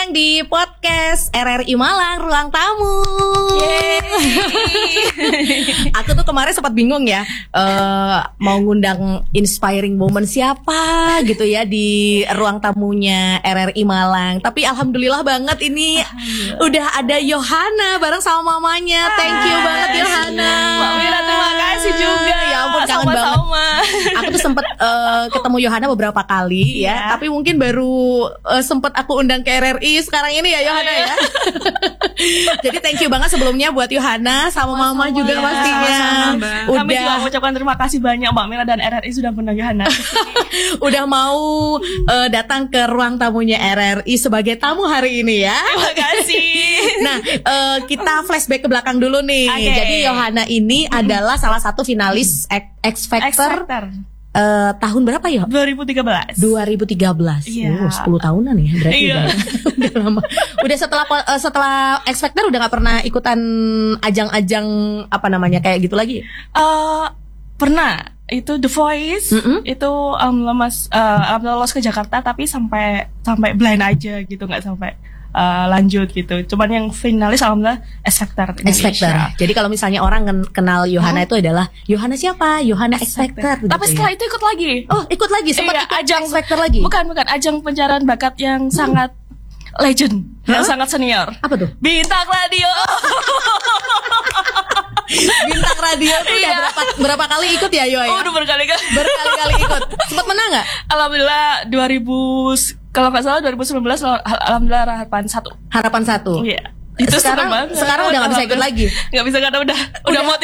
datang di podcast RRI Malang Ruang Tamu. Aku tuh kemarin sempat bingung ya, mau ngundang inspiring woman siapa gitu ya di ruang tamunya RRI Malang. Tapi alhamdulillah banget ini udah ada Yohana bareng sama mamanya. Thank you banget Yohana. Mbak Mira, terima kasih juga. Ya ampun, kangen banget. Aku tuh sempet ketemu Yohana beberapa kali ya, tapi mungkin baru sempet aku undang ke RRI sekarang ini ya Yohana ya. Jadi thank you banget sebelumnya buat Yohana sama mama juga pastinya. Kami juga mengucapkan terima kasih banyak Mbak Mira dan RRI sudah mengundang Yohana. Udah mau datang ke ruang tamunya RRI sebagai tamu hari ini ya. Terima kasih. Nah, kita flashback ke belakang dulu nih. Jadi Yohana ini adalah salah satu finalis X Factor. Tahun berapa ya? 2013. Iya. 10 tahunan ya berarti. Iya. Udah lama. Udah setelah X Factor udah gak pernah ikutan ajang-ajang apa namanya kayak gitu lagi? Pernah. Itu The Voice. Itu lolos ke Jakarta tapi sampai blind aja gitu, nggak sampai lanjut gitu. Cuman yang finalis alhamdulillah X Factor. Jadi kalau misalnya orang kenal Yohana itu adalah Yohana siapa? Yohana X Factor. Tapi setelah itu ikut lagi. Oh, ikut lagi sempat ikut ajang X Factor lagi. Bukan ajang pencarian bakat yang sangat legend, yang sangat senior. Apa tuh? Bintang Radio. Bintang Radio tuh udah berapa kali ikut ya Yo ya? Oh, udah berkali-kali ikut. Sempat menang nggak? Alhamdulillah 2000 kalau nggak salah 2019 alhamdulillah harapan 1. Harapan 1. Iya. Itu sekarang udah nggak bisa ikut lagi. Nggak bisa karena udah mau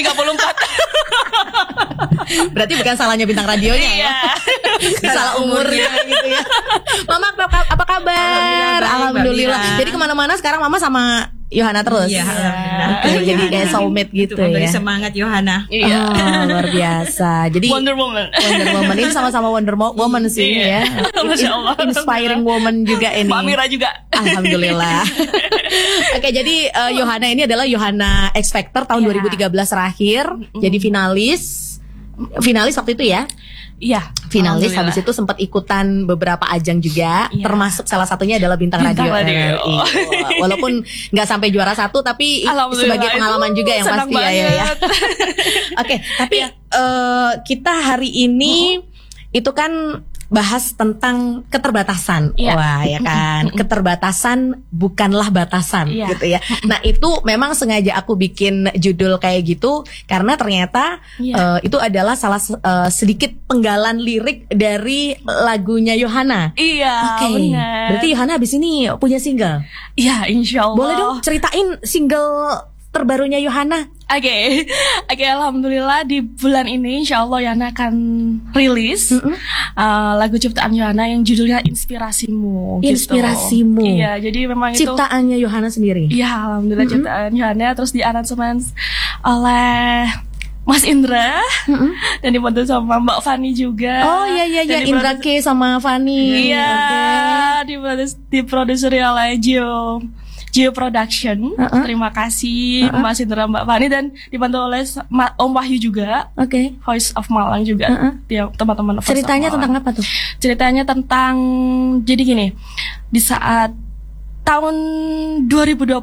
34. Berarti bukan salahnya Bintang Radionya ya. Salah umurnya gitu ya. Mama apa kabar? Alhamdulillah. Jadi kemana-mana sekarang Mama sama Yohana terus. Iya, alhamdulillah. Jadi kayak soulmate gitu ya. Memberi semangat Yohana. Iya. Luar biasa. Jadi Wonder Woman ini sama-sama Wonder Woman sih ya. Masya Allah. Inspiring woman juga ini. Mbak Mira juga. Alhamdulillah. Oke, jadi Yohana ini adalah Yohana X Factor tahun 2013 terakhir. Jadi finalis waktu itu ya. Iya, finalis. Habis itu sempat ikutan beberapa ajang juga, termasuk salah satunya adalah Bintang Radio. Walaupun nggak sampai juara 1, tapi sebagai pengalaman juga yang pasti ya. Oke, tapi kita hari ini itu kan bahas tentang keterbatasan. Wah, ya kan. Keterbatasan bukanlah batasan gitu ya. Nah, itu memang sengaja aku bikin judul kayak gitu karena ternyata itu adalah salah sedikit penggalan lirik dari lagunya Yohana. Iya, benar. Berarti Yohana habis ini punya single. Iya, insyaallah. Boleh dong ceritain single terbarunya Yohana. Oke, alhamdulillah di bulan ini insyaallah Yohana akan rilis lagu ciptaan Yohana yang judulnya Inspirasimu. Inspirasimu. Gitu. Iya, jadi memang ciptaannya Yohana sendiri. Iya, alhamdulillah ciptaan Yohana, terus diaransemen oleh Mas Indra dan dibantu sama Mbak Fani juga. Oh iya Indra K sama Fani. Iya, diproduksi oleh Geo Production. Terima kasih Mas Indra, Mbak Fani, dan dibantu oleh Om Wahyu juga. Voice of Malang juga. Teman-teman Voice Ceritanya of Malang. tentang apa tuh? Ceritanya tentang jadi gini. Di saat tahun 2020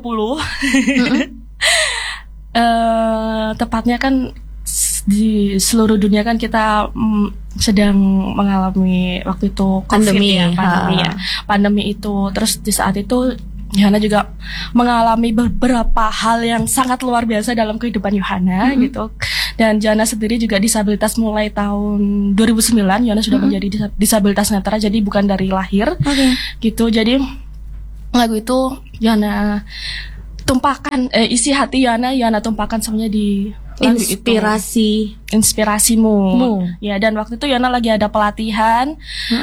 tepatnya kan di seluruh dunia kan kita sedang mengalami waktu itu pandemi itu. Terus di saat itu Yohana juga mengalami beberapa hal yang sangat luar biasa dalam kehidupan Yohana gitu. Dan Yohana sendiri juga disabilitas mulai tahun 2009. Yohana sudah menjadi disabilitas netra, jadi bukan dari lahir gitu. Jadi lagu itu Yohana tumpahkan, isi hati Yohana tumpahkan semuanya di Inspirasimu. Ya, dan waktu itu Yohana lagi ada pelatihan,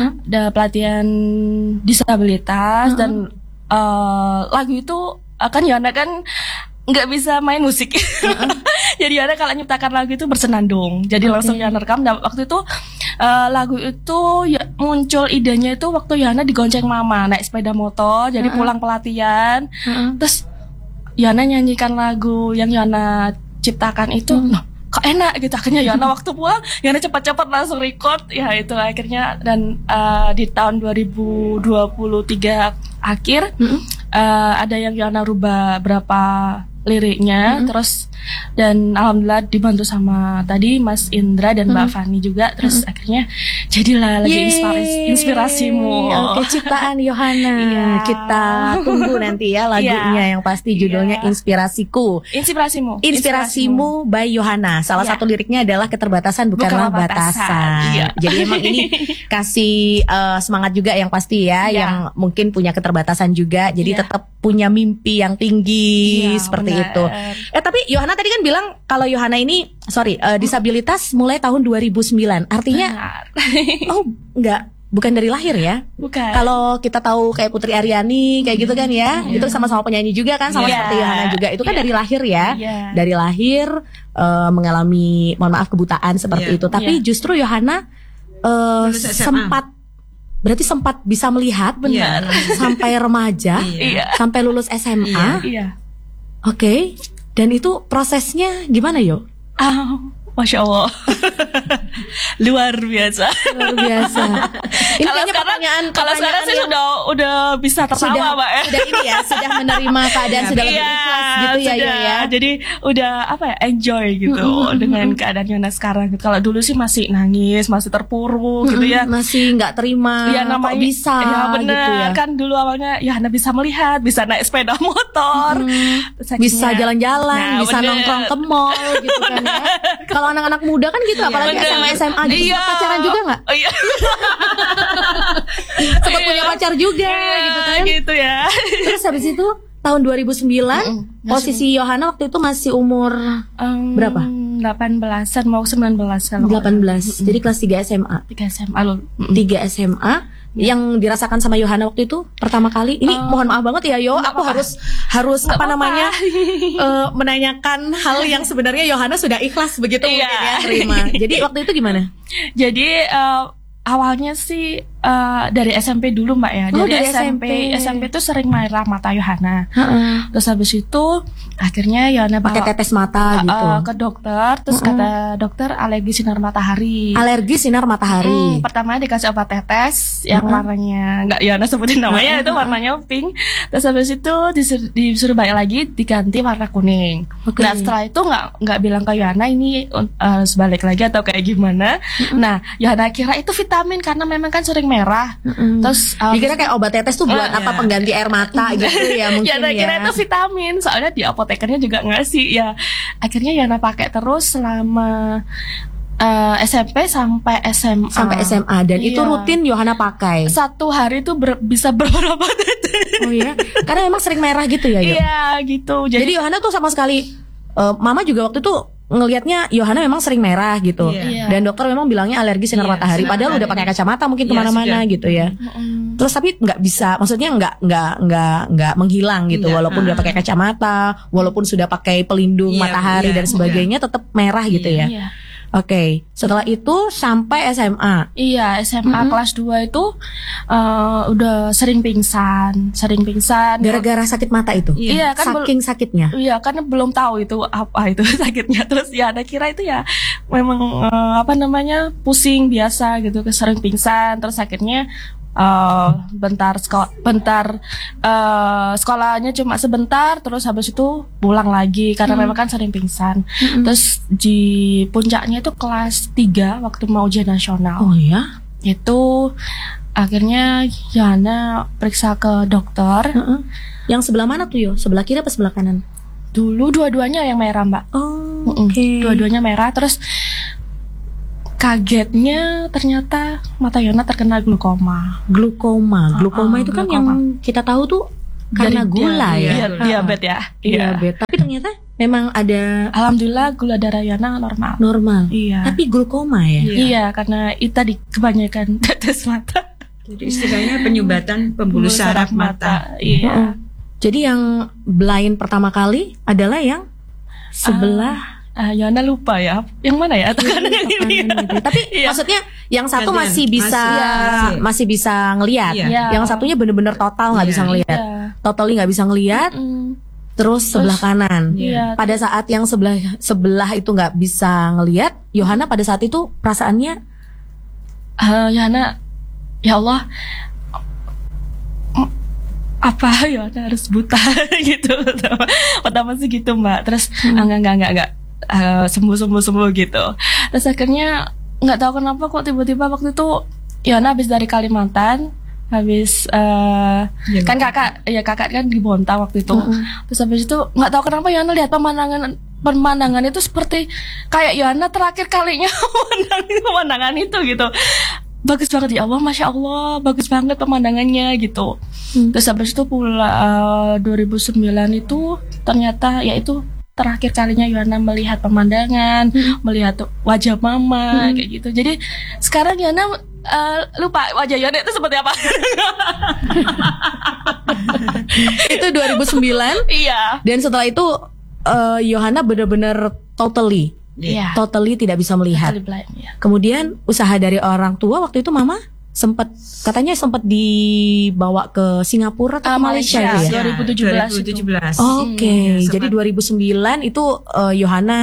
disabilitas dan lagu itu kan Yohana kan nggak bisa main musik. Jadi Yohana kalau nyiptakan lagu itu bersenandung. Jadi langsung Yohana rekam. Dan waktu itu lagu itu muncul idenya itu waktu Yohana digonceng mama naik sepeda motor. Jadi pulang pelatihan, terus Yohana nyanyikan lagu yang Yohana ciptakan itu. Kok enak gitu. Akhirnya Yohana waktu pulang Yohana cepat-cepat langsung record. Ya itu akhirnya. Dan di tahun 2023 akhir ada yang Yohana rubah berapa liriknya, terus dan alhamdulillah dibantu sama tadi Mas Indra dan Mbak Fani juga, terus akhirnya jadilah lagi inspirasimu. Oke, ciptaan Yohana. Kita tunggu nanti ya lagunya yang pasti judulnya Inspirasiku. Inspirasimu by Yohana. Salah satu liriknya adalah keterbatasan bukanlah batasan. Jadi emang ini kasih semangat juga yang pasti ya, yang mungkin punya keterbatasan juga. Jadi tetap punya mimpi yang tinggi seperti itu. Tapi Yohana tadi kan bilang kalau Yohana ini disabilitas mulai tahun 2009. Artinya bukan dari lahir ya. Bukan. Kalau kita tahu kayak Putri Aryani kayak gitu kan ya. Itu sama-sama penyanyi juga kan, sama seperti Yohana juga. Itu kan dari lahir ya. Dari lahir mengalami kebutaan seperti itu. Tapi justru Yohana sempat bisa melihat sampai remaja, sampai lulus SMA. Oke. Dan itu prosesnya gimana yo? Masya Allah. Luar biasa. Ini kalau sekarang sih udah bisa tertawa, Mbak ya. Sudah ini ya, sudah menerima keadaan, sudah lebih ikhlas gitu ya. Jadi udah enjoy gitu dengan keadaan Yohana sekarang. Kalau dulu sih masih nangis, masih terpuruk gitu ya. Masih nggak terima. Ya namanya kok bisa. Ya benar gitu ya. Kan dulu awalnya Yohana bisa melihat, bisa naik sepeda motor, bisa jalan-jalan, bisa nongkrong ke mall gitu kan ya. Kalau anak-anak muda kan gitu, apalagi SMA gitu, pacaran juga nggak? Sempat punya pacar juga gitu kan? Gitu ya. Terus habis itu tahun 2009 posisi Yohana waktu itu masih umur berapa? 18-an mau 19 kalau 18. Jadi kelas 3 SMA. 3 SMA loh. 3 SMA. Yang dirasakan sama Yohana waktu itu pertama kali ini mohon maaf banget ya aku harus menanyakan hal yang sebenarnya Yohana sudah ikhlas begitu mungkin ya terima. Jadi waktu itu gimana? Jadi awalnya sih dari SMP dulu Mbak ya. Dari SMP tuh sering merah mata Yohana. Terus habis itu akhirnya Yohana pakai tetes mata gitu ke dokter. Terus kata dokter alergi sinar matahari. Alergi sinar matahari. Pertama dikasih obat tetes yang warnanya nggak Yohana sebutin namanya, itu warnanya pink. Terus habis itu disuruh balik lagi diganti warna kuning. Nah setelah itu nggak bilang ke Yohana ini sebalik lagi atau kayak gimana. Nah Yohana kira itu vitamin karena memang kan sering merah. Terus dikira kayak obat tetes tuh buat apa pengganti air mata gitu ya mungkin ya. Kira itu vitamin, soalnya di apotekernya juga ngasih ya. Akhirnya Yohana pakai terus selama SMP sampai SMA. Dan itu rutin Yohana pakai. Satu hari itu bisa beberapa tetes. Oh iya, karena memang sering merah gitu ya. Iya gitu. Jadi Yohana tuh sama sekali mama juga waktu itu ngelihatnya Yohana memang sering merah gitu. Dan dokter memang bilangnya alergi sinar matahari. Padahal udah pakai kacamata mungkin kemana-mana gitu ya. Terus tapi nggak bisa, maksudnya nggak menghilang gitu. Walaupun udah pakai kacamata, walaupun sudah pakai pelindung matahari dan sebagainya, tetap merah gitu ya. Oke, setelah itu sampai SMA. Iya, SMA kelas 2 itu udah sering pingsan. Gara-gara sakit mata itu? Iya, kan saking sakitnya? Iya, karena belum tahu itu apa itu sakitnya. Terus ya ada kira itu ya memang pusing biasa gitu, sering pingsan. Terus akhirnya sekolahnya cuma sebentar, terus habis itu pulang lagi karena memang kan sering pingsan. Terus di puncaknya itu kelas 3 waktu mau ujian nasional. Oh ya? Itu akhirnya Yohana periksa ke dokter. Yang sebelah mana tuh Sebelah kiri apa sebelah kanan? Dulu dua-duanya yang merah Mbak. Dua-duanya merah. Terus kagetnya ternyata mata Yohana terkena glukoma. Glukoma itu kan yang kita tahu tuh karena gula ya. Diabetes ya. Diabetes. Tapi ternyata memang ada. Alhamdulillah gula darah Yohana normal. Iya. Tapi glukoma ya. Iya, karena itu tadi kebanyakan tetes mata. Jadi istilahnya penyumbatan pembuluh saraf mata. Iya. Jadi yang blind pertama kali adalah yang sebelah. Yohana lupa ya, yang mana ya? Tapi maksudnya yang satu masih bisa ngelihat, yang satunya benar-benar total nggak bisa ngelihat, totally nggak bisa ngelihat. Terus sebelah kanan. Pada saat yang sebelah itu nggak bisa ngelihat, Yohana pada saat itu perasaannya, Yohana, ya Allah, apa ya harus buta gitu. Pertama sih gitu Mbak. Terus enggak sembuh gitu. Terus akhirnya nggak tahu kenapa kok tiba-tiba waktu itu Yohana habis dari Kalimantan, habis kan kakak kan di Bontang waktu itu. Terus habis itu nggak tahu kenapa Yohana lihat pemandangan itu seperti kayak Yohana terakhir kalinya pemandangan itu gitu. Bagus banget ya Allah, Masya Allah, bagus banget pemandangannya gitu. Terus habis itu pula 2009 itu ternyata ya itu terakhir kalinya Yohana melihat pemandangan, melihat wajah Mama kayak gitu. Jadi sekarang Yohana lupa wajah Yohana itu seperti apa. Itu 2009. Iya. Dan setelah itu Yohana benar-benar totally tidak bisa melihat. Kemudian usaha dari orang tua waktu itu Mama katanya sempat dibawa ke Singapura atau Malaysia ya? 2017. Oke. Jadi 2009 itu Yohana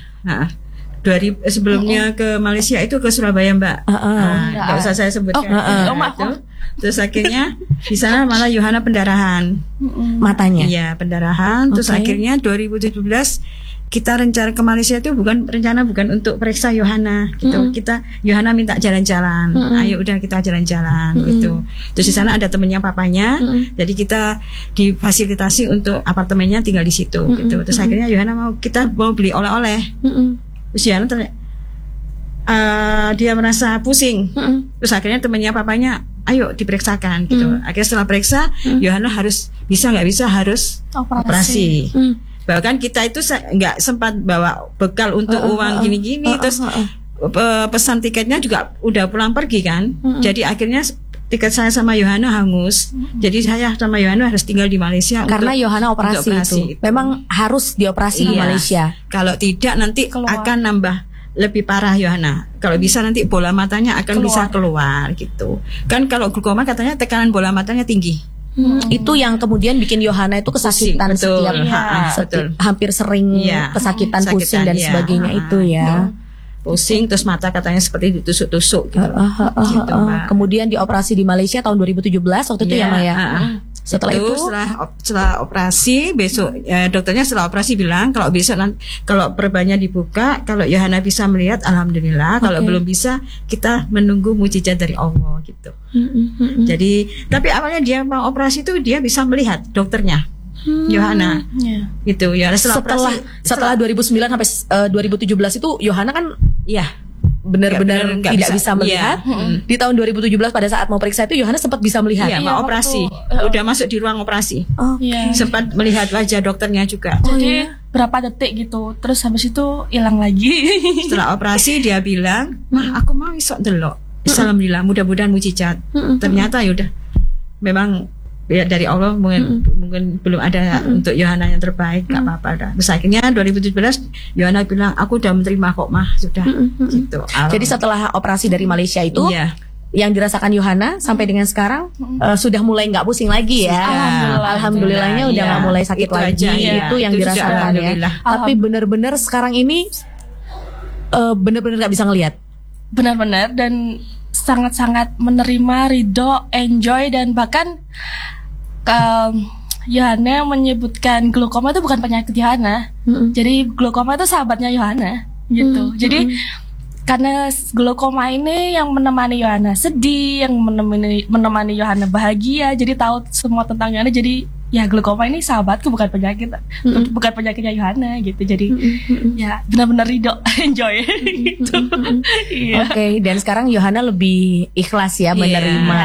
sebelumnya ke Malaysia itu ke Surabaya Mbak. Nggak usah saya sebutkan. Terus akhirnya di sana malah Yohana pendarahan matanya. Iya, pendarahan. Terus akhirnya 2017 kita rencana ke Malaysia itu bukan untuk periksa Yohana gitu. Yohana minta jalan-jalan. Ayo udah kita jalan-jalan gitu. Terus di sana ada temennya papanya. Jadi kita difasilitasi untuk apartemennya tinggal di situ gitu. Terus akhirnya Yohana kita mau beli oleh-oleh. Terus Yohana dia merasa pusing. Terus akhirnya temennya papanya ayo diperiksakan gitu. Akhirnya setelah periksa Yohana harus harus operasi. Bahkan kita itu nggak sempat bawa bekal untuk uang gini-gini. Terus pesan tiketnya juga udah pulang pergi kan. Jadi akhirnya tiket saya sama Yohana hangus. Jadi saya sama Yohana harus tinggal di Malaysia karena Yohana operasi itu. Memang harus dioperasi di Malaysia. Kalau tidak nanti akan nambah lebih parah Yohana. Kalau bisa nanti bola matanya akan bisa keluar gitu. Kan kalau glaukoma katanya tekanan bola matanya tinggi. Itu yang kemudian bikin Yohana itu kesakitan setiap hampir sering kesakitan, pusing dan sebagainya itu ya. Pusing terus mata katanya seperti ditusuk-tusuk gitu. Kemudian dioperasi di Malaysia tahun 2017 waktu itu ya Maya. Setelah itu setelah operasi besok dokternya setelah operasi bilang kalau besok kalau perbannya dibuka, kalau Yohana bisa melihat alhamdulillah, kalau belum bisa kita menunggu mukjizat dari Allah gitu. Jadi tapi awalnya dia mau operasi itu dia bisa melihat dokternya Yohana gitu ya. Setelah 2009 sampai 2017 itu Yohana kan benar-benar tidak bisa melihat. Di tahun 2017 pada saat mau periksa itu Yohana sempat bisa melihat. Mau operasi. Udah masuk di ruang operasi. Sempat melihat wajah dokternya juga. Jadi berapa detik gitu. Terus habis itu hilang lagi. Setelah operasi dia bilang, "Mah, aku mau isok delok." Alhamdulillah, mudah-mudahan mujizat. Ternyata yaudah memang dari Allah mungkin belum ada untuk Yohana yang terbaik, nggak apa-apa dah. Terus akhirnya 2017 Yohana bilang aku udah menerima kok Mah, sudah gitu. Jadi setelah operasi dari Malaysia itu yang dirasakan Yohana sampai dengan sekarang sudah mulai nggak pusing lagi ya. Alhamdulillahnya udah nggak mulai sakit lagi. Itu yang dirasakan ya. Tapi benar-benar sekarang ini benar-benar nggak bisa ngelihat. Benar-benar dan sangat-sangat menerima, ridho, enjoy dan bahkan Yohana menyebutkan glaukoma itu bukan penyakit Yohana. Jadi glaukoma itu sahabatnya Yohana gitu. Jadi karena glaukoma ini yang menemani Yohana sedih, yang menemani Yohana bahagia, jadi tahu semua tentang Yohana. Jadi ya glaukoma ini sahabatku, bukan penyakit, bukan penyakitnya Yohana gitu. Jadi ya benar-benar ridho, enjoy gitu. Oke, dan sekarang Yohana lebih ikhlas ya menerima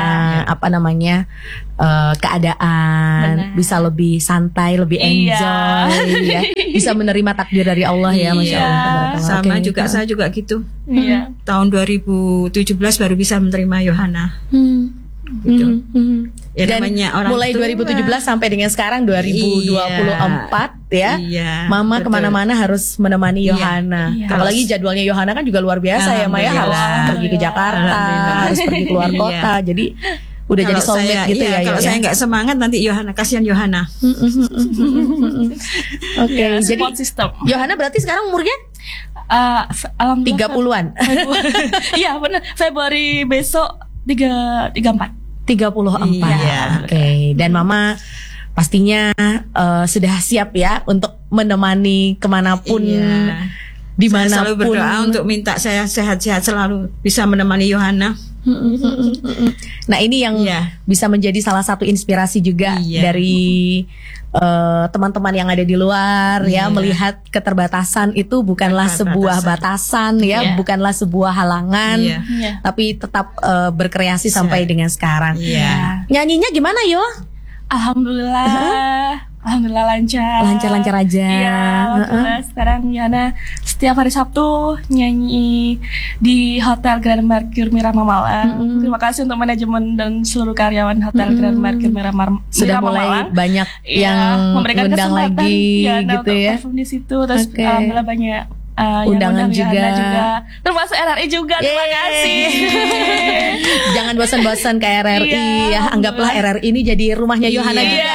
keadaan, bisa lebih santai, lebih enjoy ya, bisa menerima takdir dari Allah ya, Masya Allah. Sama juga saya juga gitu. Tahun 2017 baru bisa menerima Yohana. Gitu. Ya, dan mulai 2017 sampai dengan sekarang 2024 ya, Mama kemana-mana harus menemani Yohana. Apalagi jadwalnya Yohana kan juga luar biasa ya Maya, harus pergi ke Jakarta, harus pergi keluar kota. Jadi udah jadi soulmate gitu ya. Kalau saya nggak semangat nanti Yohana, kasihan Yohana. Oke, jadi Yohana berarti sekarang umurnya 30-an. Iya benar, Februari besok 34. 34. Iya. Oke. Dan Mama pastinya sudah siap ya untuk menemani kemanapun, dimanapun. Saya selalu berdoa untuk minta saya sehat-sehat selalu, bisa menemani Yohana. Nah ini yang bisa menjadi salah satu inspirasi juga dari teman-teman yang ada di luar ya, melihat keterbatasan itu bukanlah sebuah batasan ya, bukanlah sebuah halangan, tapi tetap berkreasi sampai dengan sekarang. Nyanyinya gimana Yo? Alhamdulillah lancar aja. Iya, alhamdulillah. Sekarang Yohana setiap hari Sabtu nyanyi di Hotel Grand Mercure Miramar Malang. Terima kasih untuk manajemen dan seluruh karyawan Hotel Grand Mercure Miramar sudah mulai Malang. Banyak yang memberikan undang lagi gitu ya. Perform di situ, terus alhamdulillah banyak undangan juga. Termasuk RRI juga. Terima kasih. Jangan bosan-bosan ke RRI ya. Anggaplah RRI ini jadi rumahnya Yohana juga.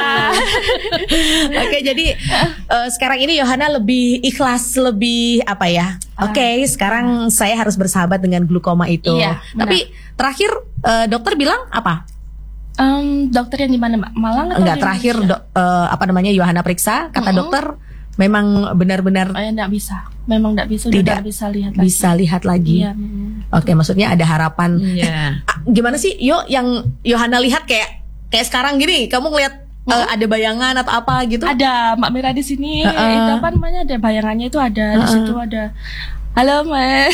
Oke, jadi sekarang ini Yohana lebih ikhlas, lebih apa ya? Oke, sekarang saya harus bersahabat dengan glukoma itu. Tapi terakhir dokter bilang apa? Dokter yang di mana, Mbak? Malang atau enggak, terakhir Yohana periksa, kata dokter memang benar-benar enggak bisa. Memang enggak bisa, tidak bisa lihat lagi. Bisa lihat lagi. Oke, maksudnya ada harapan. Gimana sih, yang Yohana lihat kayak sekarang gini, kamu ngelihat ada bayangan atau apa gitu? Ada Mbak Mira di sini. Itu apa namanya? Ada bayangannya itu ada di situ ada. Halo Mas.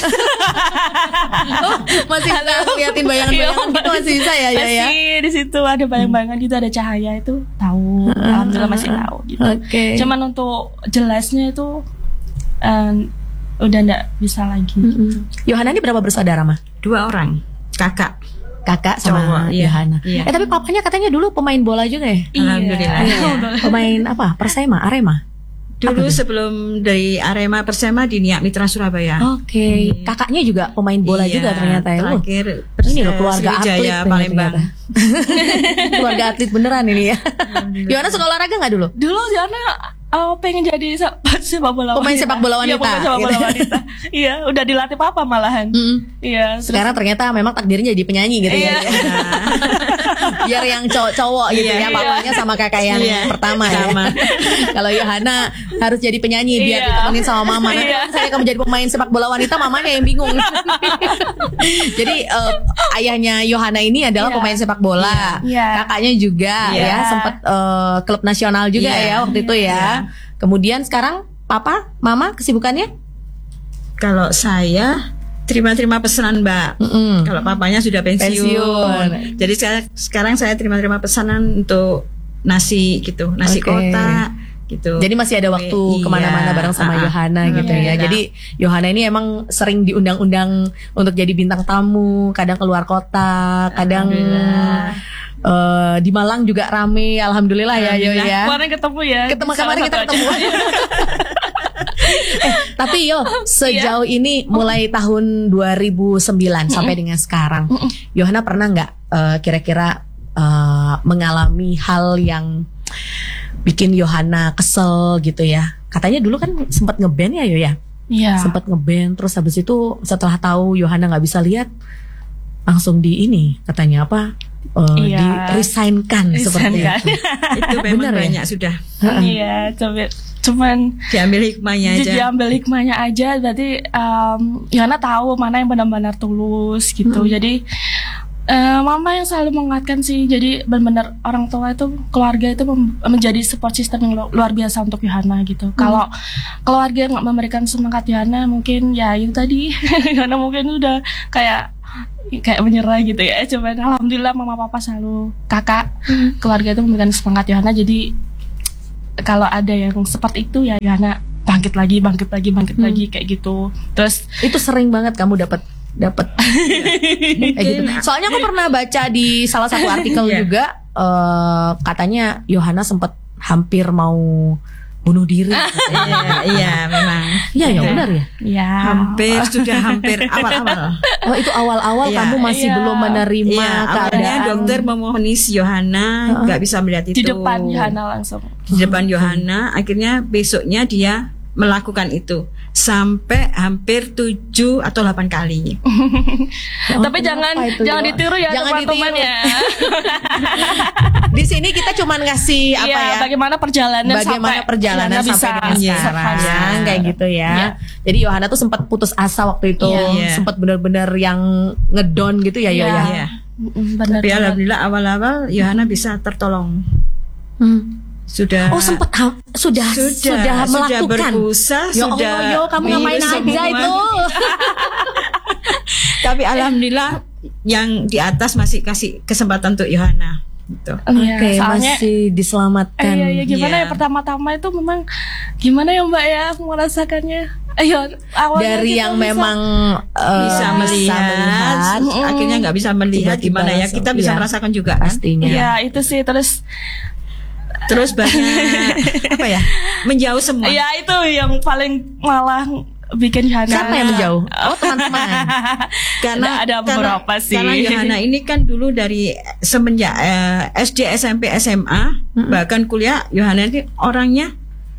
Masih bisa ngeliatin bayangan-bayangan gitu, masih bisa ya? Masih di situ ada bayang-bayangan gitu, ada cahaya itu tahu. Alhamdulillah masih tahu gitu. Cuman untuk jelasnya itu udah enggak bisa lagi. Yohana ini berapa bersaudara, Ma? 2 orang, kakak sama Yohana. Tapi papanya katanya dulu pemain bola juga ya? Alhamdulillah. Pemain apa? Persema, Arema? Dulu sebelum dari Arema Persema di Niak Mitra Surabaya. Kakaknya juga pemain bola juga ternyata ya. Terakhir ini loh keluarga atlet Palembang. Keluarga atlet beneran ini ya. Yohana suka olahraga nggak dulu? Dulu Yohana pengen jadi sepak bola pemain sepak bola wanita. Iya, pemain sepak bola wanita. Iya, udah dilatih papa malahan. Iya. Sekarang ternyata memang takdirnya jadi penyanyi gitu ya. Biar yang cowok-cowok gitu ya, papanya sama kakak yang pertama ya. Kalau Yohana harus jadi penyanyi biar ditemenin sama mama. Nanti saya kamu jadi pemain sepak bola wanita, mamanya yang bingung. Jadi ayahnya Yohana ini adalah pemain sepak bola. Kakaknya juga ya, sempat klub nasional juga ya waktu itu ya. Kemudian sekarang papa, mama kesibukannya? Kalau saya terima pesanan Mbak. Kalau papanya sudah pensiun. Jadi sekarang saya terima pesanan untuk nasi gitu, nasi kotak gitu. Jadi masih ada waktu kemana-mana bareng sama Yohana gitu ya. Jadi Yohana ini emang sering diundang-undang untuk jadi bintang tamu, kadang keluar kota, kadang di Malang juga rame, alhamdulillah ya Yo ya. Kemarin ketemu ya. Kemarin kita ketemu. Tapi Yo, sejauh ini mulai tahun 2009 sampai dengan sekarang, Yohana pernah nggak kira-kira mengalami hal yang bikin Yohana kesel gitu ya? Katanya dulu kan sempat ngeband ya Yo ya? Iya. Sempat ngeband, terus habis itu setelah tahu Yohana nggak bisa lihat, langsung di ini katanya apa? Di resignkan seperti itu. Itu memang banyak sudah. Iya, cuman diambil hikmahnya aja. Berarti Yohana tahu mana yang benar-benar tulus gitu. Jadi mama yang selalu menguatkan sih. Jadi benar-benar orang tua itu, keluarga itu menjadi support system yang luar biasa untuk Yohana gitu. Kalau keluarga nggak memberikan semangat Yohana, mungkin ya itu tadi Yohana mungkin udah kayak menyerah gitu ya. Cuman alhamdulillah mama papa selalu, kakak, keluarga itu memberikan semangat Yohana. Jadi kalau ada yang seperti itu ya Yohana bangkit lagi kayak gitu. Terus itu sering banget kamu dapat gitu. Soalnya aku pernah baca di salah satu artikel juga katanya Yohana sempat hampir mau bunuh diri. Iya, memang. Iya, benar ya. Iya. Hampir awal-awal. Oh, itu awal-awal kamu masih belum menerima keadaan. Dokter memonis Yohana nggak bisa melihat itu. Di depan Yohana langsung. Di depan Yohana, akhirnya besoknya dia melakukan itu sampai hampir 7 atau 8 kali. Tapi jangan ditiru ya teman-teman ya. Di sini kita cuma ngasih apa ya? Bagaimana perjalanan sampai sampai dengan sekarang kayak gitu ya. Jadi Yohana tuh sempat putus asa waktu itu, sempat benar-benar yang ngedown gitu ya, ya. Tapi alhamdulillah awal-awal Yohana bisa tertolong. Sudah melakukan berpuasa, sudah kamu ngapain aja itu. Tapi alhamdulillah yang di atas masih kasih kesempatan untuk Yohana gitu. Oke, masih diselamatkan. Gimana ya pertama-tama itu memang gimana ya Mbak ya merasakannya? Dari yang memang bisa melihat, akhirnya nggak bisa melihat gimana ya, kita bisa merasakan juga pastinya. Ya itu sih terus banyak apa ya, menjauh semua. Ya itu yang paling malah bikin Yohana. Siapa yang menjauh? Oh teman-teman. Karena ada beberapa sih. Karena Yohana ini kan dulu dari semenjak SD, SMP, SMA, bahkan kuliah, Yohana ini orangnya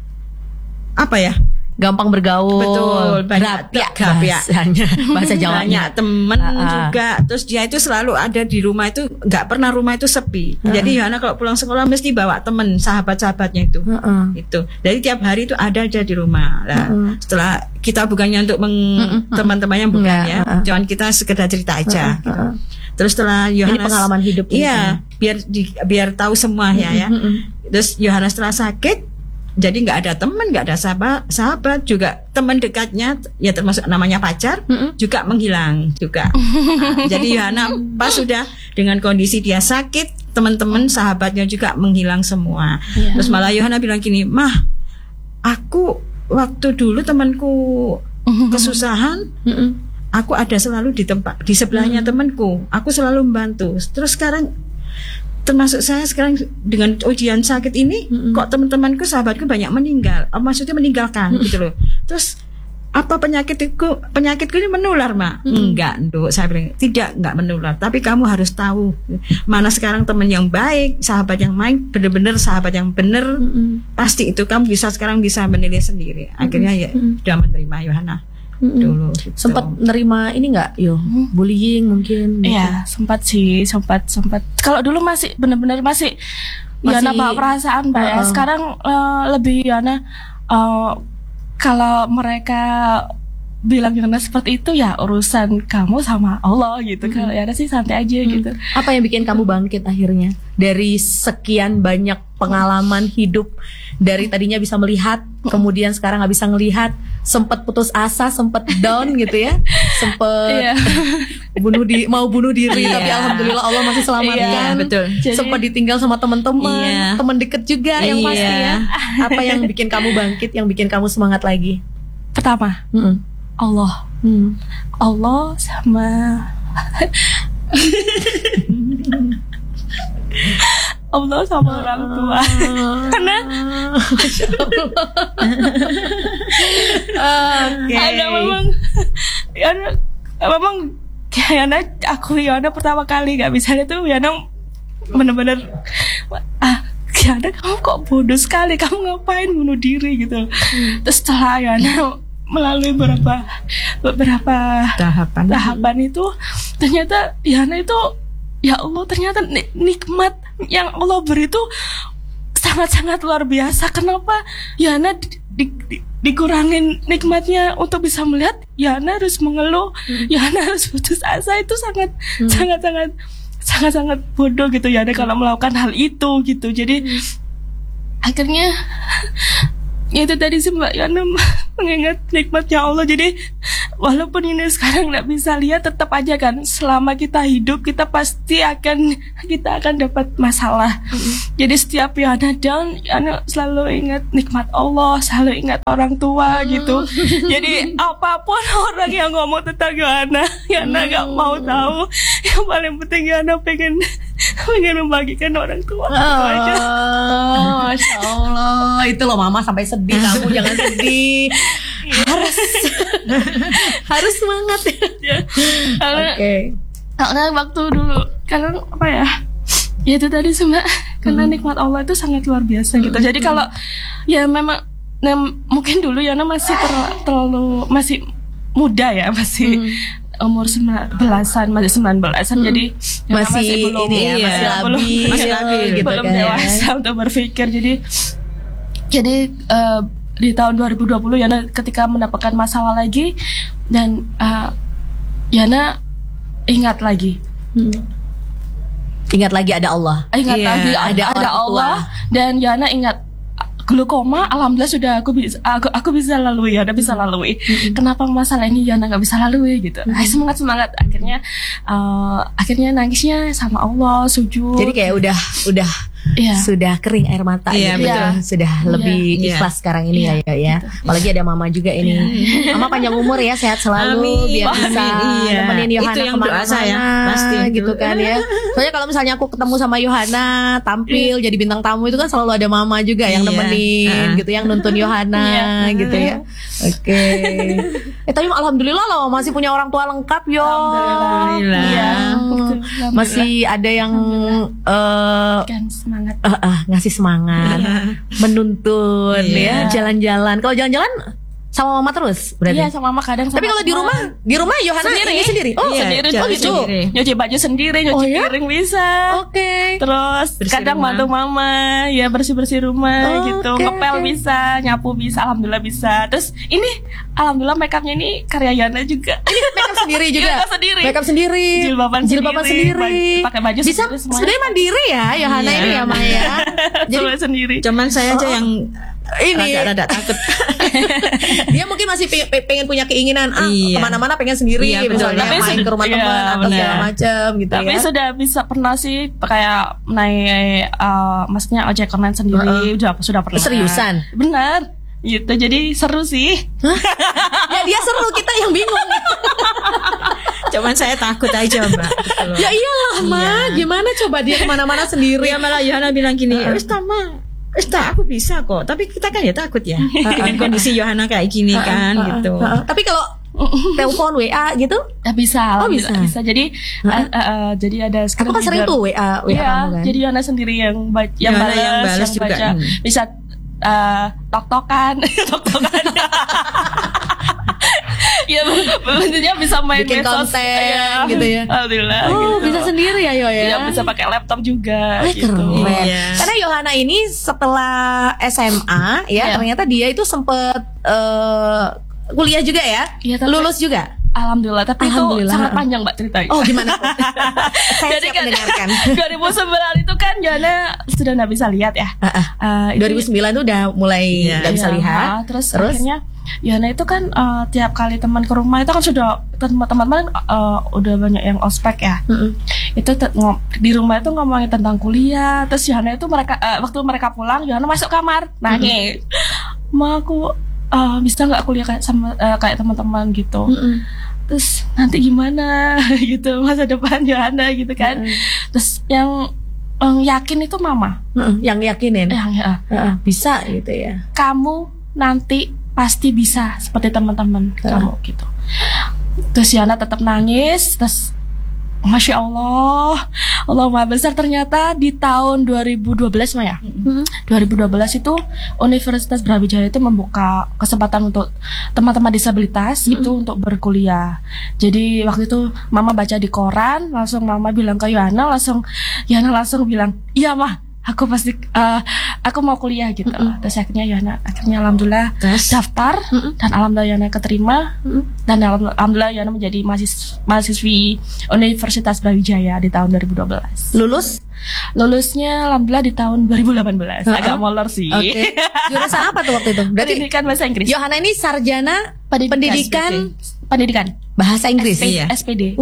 apa ya? Gampang bergaul. Betul, banyak bahasa Jawanya. Banyak temen juga. Terus dia itu selalu ada di rumah itu, nggak pernah rumah itu sepi. Jadi Yohana kalau pulang sekolah mesti bawa temen, sahabat-sahabatnya itu. Itu. Jadi tiap hari itu ada aja di rumah. Nah, setelah kita bukannya untuk teman-temannya bukan ya, cuman kita sekedar cerita aja. Gitu. Terus setelah Yohana pengalaman hidup. Iya, biar tahu semua ya. Terus Yohana setelah sakit, jadi nggak ada teman, nggak ada sahabat juga, teman dekatnya ya termasuk namanya pacar juga menghilang juga. Jadi Yohana pas sudah dengan kondisi dia sakit, teman-teman sahabatnya juga menghilang semua. Terus malah Yohana bilang gini, "Mah, aku waktu dulu temanku kesusahan, aku ada selalu di sebelahnya temanku, aku selalu membantu. Terus sekarang termasuk saya sekarang dengan ujian sakit ini, kok teman-temanku, sahabatku banyak meninggal. Maksudnya meninggalkan gitu loh. Terus apa penyakitku ini menular, Mak? Enggak, Nduk. Saya bilang enggak menular. Tapi kamu harus tahu mana sekarang teman yang baik, sahabat yang baik, benar-benar sahabat yang benar. Pasti itu kamu sekarang bisa menilai sendiri. Akhirnya ya sudah menerima Yohana. Dulu gitu. Sempat nerima ini nggak bullying mungkin gitu. Iya sempat kalau dulu masih benar-benar masih Yohana bawa perasaan Mbak ya. Sekarang lebih Yohana kalau mereka bilang Yohana seperti itu ya urusan kamu sama Allah gitu. Kalau Yohana sih santai aja gitu. Apa yang bikin kamu bangkit akhirnya dari sekian banyak pengalaman hidup, dari tadinya bisa melihat kemudian sekarang nggak bisa ngelihat, sempat putus asa, sempat down gitu ya, sempat mau bunuh diri tapi alhamdulillah Allah masih selamatkan. Betul. Sempat ditinggal sama teman-teman, teman deket juga yang pasti ya. Apa yang bikin kamu bangkit, yang bikin kamu semangat lagi? Pertama Allah Allah sama Allah sama orang tua. Karena ada memang Yana aku Yana pertama kali gak bisa itu Yana benar-benar Yana kamu kok bodoh sekali, kamu ngapain bunuh diri gitu. Terus setelah Yana melalui beberapa tahapan itu ternyata Yana itu ya Allah, ternyata nikmat yang Allah beri itu sangat-sangat luar biasa. Kenapa Yana dikurangin nikmatnya untuk bisa melihat? Yana harus mengeluh, Yana harus putus asa. Itu sangat bodoh gitu Yana kalau melakukan hal itu gitu. Jadi akhirnya ya itu tadi sih Mbak Yana mengingat nikmatnya Allah. Jadi walaupun ini sekarang nggak bisa lihat, tetap aja kan selama kita hidup kita pasti akan dapat masalah. Jadi setiap Yana down, Yana selalu ingat nikmat Allah, selalu ingat orang tua gitu. Jadi apapun orang yang ngomong tentang Yana nggak mau tahu. Yang paling penting Yana pengen membagikan orang tua. Masya Allah, itu loh Mama sampai sedih. Kamu jangan sedih. harus semangat ya. Karena waktu dulu karena apa ya itu tadi Mbak, karena nikmat Allah itu sangat luar biasa gitu. Jadi kalau ya memang Nah, mungkin dulu Yana masih terlalu masih muda ya, masih umur 19-an, masih 19-an, jadi masih belum ini ya, masih labil gitu belum kan dewasa untuk berpikir. Jadi di tahun 2020 Yana ketika mendapatkan masalah lagi, dan Yana ingat lagi ada Allah. Lagi ada Allah, dan Yana ingat glukoma, alhamdulillah sudah aku bisa lalui, Yana bisa lalui. Kenapa masalah ini Yana nggak bisa lalui gitu? Semangat. Akhirnya nangisnya sama Allah, sujud. Jadi kayak udah sudah kering air mata gitu. Sudah lebih ikhlas sekarang ini ya. Apalagi ada mama juga ini. Mama panjang umur ya, sehat selalu, biar bisa nemenin Yohana kemana-mana pasti gitu kan ya. Soalnya kalau misalnya aku ketemu sama Yohana tampil jadi bintang tamu, itu kan selalu ada mama juga yang nemenin gitu, yang nuntun Yohana gitu ya. Oke. Tapi alhamdulillah loh masih punya orang tua lengkap yo. Masih ada yang ngasih semangat, menuntun ya, jalan-jalan. Kalau jalan-jalan sama mama terus berarti? Iya, sama mama kadang. Tapi kalau di rumah Yohana sendiri. Sendiri. Gitu. Nyuci baju sendiri, nyuci piring bisa. Oke. Terus kadang bantu mama, ya bersih-bersih rumah gitu. Ngepel bisa, nyapu bisa, alhamdulillah bisa. Terus ini alhamdulillah make upnya ini karya Yana juga. Ini make up sendiri juga. Make up sendiri. Jilbaban sendiri. Pakai baju bisa sendiri. Sebenarnya mandiri ya Yohana ini ya Maya. Jadi sendiri. Cuman saya aja yang ini rada takut. Dia mungkin masih pengen punya keinginan kemana-mana pengen sendiri, misalnya main ke rumah teman atau segala macam gitu. Tapi sudah bisa pernah sih kayak naik maksudnya ojek online sendiri, sudah pernah. Seriusan? Benar. Gitu, jadi seru sih. Ya dia seru, kita yang bingung. Cuman saya takut aja Mbak. Ya iyalah Ma, gimana coba dia kemana-mana sendiri. Ya malah Yohana bilang gini, aku bisa kok, tapi kita kan ya takut ya. Kondisi Yohana kayak gini kan gitu. Tapi kalau telepon WA gitu bisa. Bisa. Jadi ada aku kan sering tuh WA kan. Jadi Yohana sendiri yang balas juga. Bisa tok-tokan. Ya bentuknya bisa main bikin medsos konten gitu ya. Alhamdulillah. Bisa sendiri ya Yo ya. Bisa pakai laptop juga gitu. Keren. Karena Yohana ini setelah SMA ya ternyata dia itu sempet kuliah juga ya. Lulus juga. Alhamdulillah, tapi itu sangat panjang Mbak ceritanya. Oh gimana? Saya jadi siap mendengarkan. 2009 itu kan Yana sudah nggak bisa lihat ya. 2009 itu udah mulai nggak bisa lihat. Terus akhirnya Yana itu kan tiap kali teman ke rumah itu kan sudah teman-teman udah banyak yang ospek ya. Itu di rumah itu ngomongin tentang kuliah. Terus Yana itu waktu mereka pulang Yana masuk kamar nangis. Ma aku bisa nggak kuliah kayak teman-teman gitu. Terus nanti gimana gitu masa depan Yohana gitu kan. Terus yang yakin itu mama. Yang yakinin bisa gitu ya. Kamu nanti pasti bisa seperti teman-teman kamu gitu. Terus Yana tetap nangis. Terus Masya Allah, Allah Maha Besar, ternyata di tahun 2012 Maya 2012 itu Universitas Brawijaya itu membuka kesempatan untuk teman-teman disabilitas itu untuk berkuliah. Jadi waktu itu Mama baca di koran, langsung Mama bilang ke Yana langsung bilang, iya Mah, aku pasti aku mau kuliah gitu. Terus akhirnya alhamdulillah daftar dan alhamdulillah Yana keterima dan alhamdulillah Yana menjadi mahasiswi Universitas Brawijaya di tahun 2012. Lulusnya alhamdulillah di tahun 2018. Agak molor sih. Jurusan apa tuh waktu itu? Berarti pendidikan bahasa Inggris. Yohana ini sarjana pendidikan bahasa Inggris. SPD.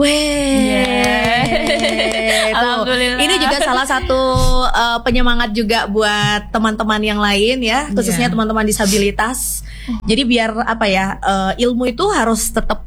Alhamdulillah. Ini juga salah satu penyemangat juga buat teman-teman yang lain ya, khususnya teman-teman disabilitas. Jadi biar ilmu itu harus tetap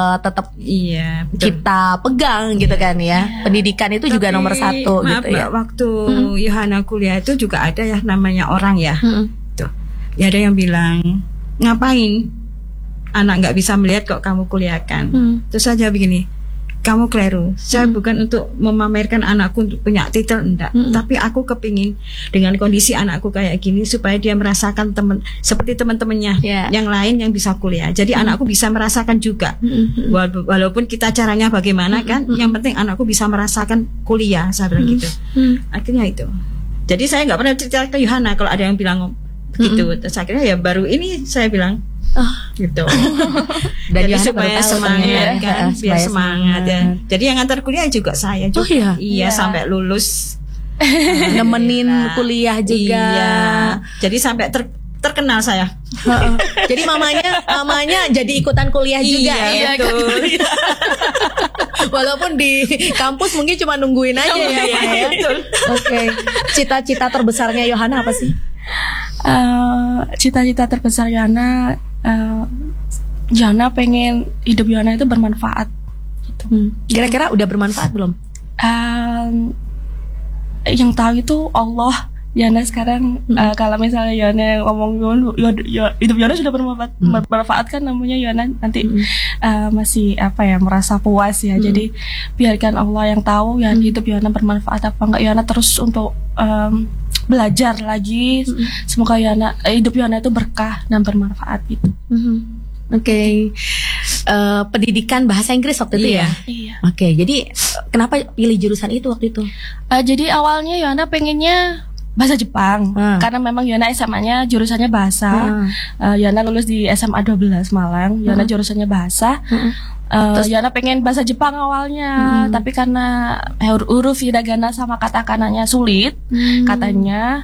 kita pegang gitu kan ya. Pendidikan itu juga nomor satu gitu ya. Waktu Yohana kuliah itu juga ada ya namanya orang ya. Tuh. Ya ada yang bilang, ngapain anak nggak bisa melihat kok kamu kuliah kan. Terus saja begini, kamu keliru. Saya bukan untuk memamerkan anakku untuk punya titel, enggak. Tapi aku kepingin dengan kondisi anakku kayak gini supaya dia merasakan seperti teman-temannya yang lain yang bisa kuliah. Jadi anakku bisa merasakan juga. Walaupun kita caranya bagaimana kan, yang penting anakku bisa merasakan kuliah, saya bilang gitu. Akhirnya itu. Jadi saya nggak pernah cerita ke Yohana kalau ada yang bilang begitu. Terus akhirnya ya baru ini saya bilang gitu. Dan jadi supaya semangat kan, biar semangat ya. Jadi yang antar kuliah juga saya juga. Iya, sampai lulus. Nemenin kuliah juga. Iya. Jadi sampai terkenal saya. Jadi mamanya jadi ikutan kuliah juga. Iya, betul. Walaupun di kampus mungkin cuma nungguin aja ya. Oke. Cita-cita terbesarnya Yohana apa sih? Cita-cita terbesar Yohana, Yohana pengen hidup Yohana itu bermanfaat gitu. Kira-kira udah bermanfaat belum? Yang tahu itu Allah. Yohana sekarang kalau misalnya Yohana ngomong hidup Yohana sudah bermanfaat kan, namanya Yohana nanti masih merasa puas ya. Jadi biarkan Allah yang tahu ya hidup Yohana bermanfaat apa enggak. Yohana terus untuk belajar lagi. Semoga hidup Yohana itu berkah dan bermanfaat gitu. Oke. Pendidikan bahasa Inggris waktu itu ya? Iya. Oke, jadi kenapa pilih jurusan itu waktu itu? Jadi awalnya Yohana pengennya bahasa Jepang, karena memang Yohana SMA-nya jurusannya bahasa. Yohana lulus di SMA 12 Malang. Yohana jurusannya bahasa. Terus Yohana pengen bahasa Jepang awalnya, tapi karena huruf hiragana sama katakana-nya sulit, katanya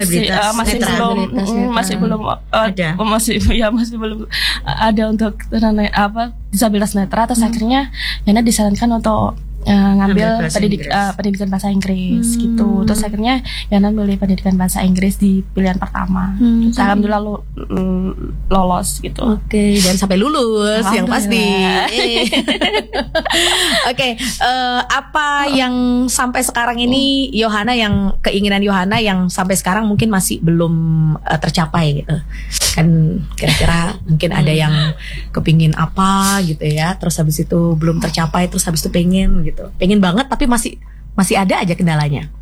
masih belum ada untuk disabilitas netra. Terus akhirnya Yohana disarankan untuk ngambil pendidikan bahasa Inggris gitu. Terus akhirnya Yohana milih pendidikan bahasa Inggris di pilihan pertama. Alhamdulillah lolos gitu. Oke, dan sampai lulus yang pasti. Oke, apa yang sampai sekarang ini Yohana, yang keinginan Yohana yang sampai sekarang mungkin masih belum tercapai gitu? Kan kira-kira mungkin ada yang kepingin apa gitu ya, terus habis itu belum tercapai, terus habis itu pengen banget tapi masih ada aja kendalanya.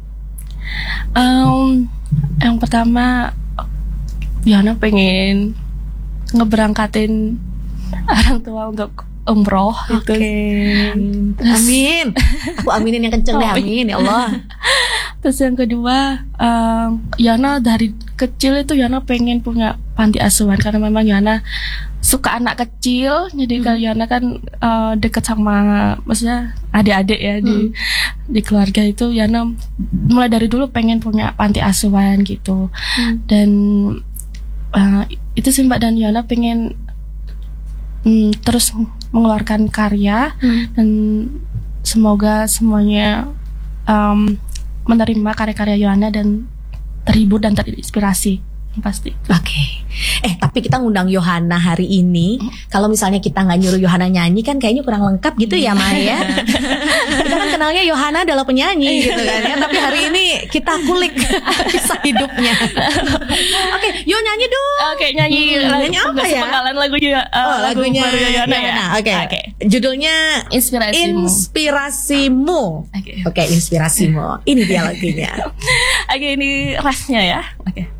Yang pertama Yohana pengen ngeberangkatin orang tua untuk umroh gitu. Amin. Aku aminin yang kenceng deh, amin ya Allah. Terus yang kedua, Yohana dari kecil itu Yohana pengen punya panti asuhan, karena memang Yohana suka anak kecil. Jadi kalau Yohana kan dekat sama maksudnya adik-adik ya di keluarga itu. Yohana mulai dari dulu pengen punya panti asuhan gitu. Dan itu sih Mbak, dan Yohana pengen terus mengeluarkan karya, dan semoga semuanya menerima karya-karya Yohana dan terhibur dan terinspirasi pasti. Oke. Tapi kita ngundang Yohana hari ini. Kalau misalnya kita nggak nyuruh Yohana nyanyi kan kayaknya kurang lengkap gitu ya, Maya. Kita kan kenalnya Yohana adalah penyanyi gitu kan ya. Tapi hari ini kita kulik kisah hidupnya. Oke, yo nyanyi dong. Oke, nyanyi apa ya? Penggalan lagunya Yohana ya. Oke. Judulnya Inspirasimu. Oke, Inspirasimu. Ini dia lagunya. Oke, ini rasnya ya. Oke.